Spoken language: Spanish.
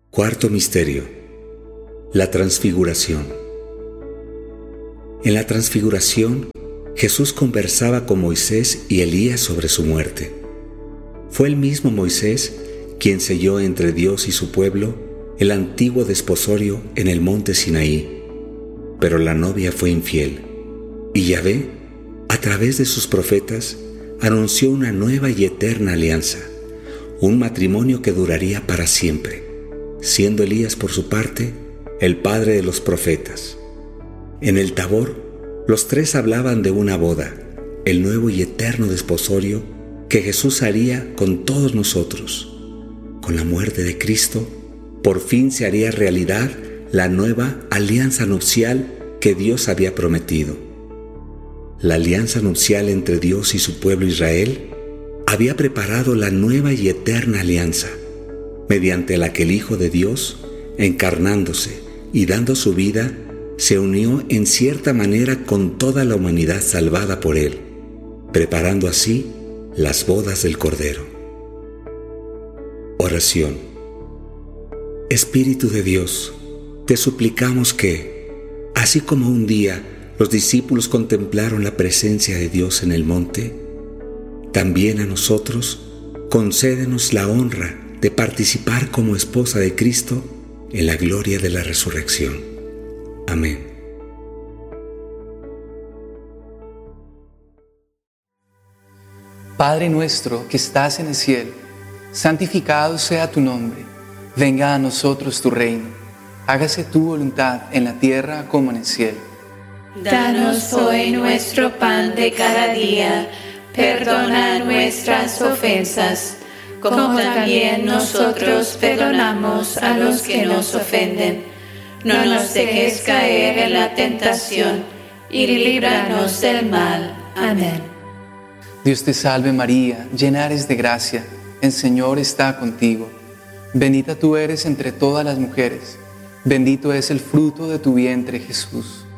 Cuarto misterio: la transfiguración. En la transfiguración, Jesús conversaba con Moisés y Elías sobre su muerte. Fue el mismo Moisés quien selló entre Dios y su pueblo el antiguo desposorio en el monte Sinaí, pero la novia fue infiel, y Yahvé, a través de sus profetas, anunció una nueva y eterna alianza, un matrimonio que duraría para siempre, siendo Elías por su parte el padre de los profetas. En el Tabor, los tres hablaban de una boda, el nuevo y eterno desposorio que Jesús haría con todos nosotros. Con la muerte de Cristo, por fin se haría realidad la nueva alianza nupcial que Dios había prometido. La alianza nupcial entre Dios y su pueblo Israel había preparado la nueva y eterna alianza, mediante la que el Hijo de Dios, encarnándose y dando su vida, se unió en cierta manera con toda la humanidad salvada por Él, preparando así las bodas del Cordero. Oración. Espíritu de Dios, te suplicamos que, así como un día los discípulos contemplaron la presencia de Dios en el monte, también a nosotros concédenos la honra de participar como esposa de Cristo en la gloria de la resurrección. Amén. Padre nuestro que estás en el cielo, santificado sea tu nombre. Venga a nosotros tu reino. Hágase tu voluntad en la tierra como en el cielo. Danos hoy nuestro pan de cada día. Perdona nuestras ofensas, como también nosotros perdonamos a los que nos ofenden. No nos dejes caer en la tentación y líbranos del mal. Amén. Dios te salve María, llena eres de gracia, el Señor está contigo. Bendita tú eres entre todas las mujeres, bendito es el fruto de tu vientre Jesús.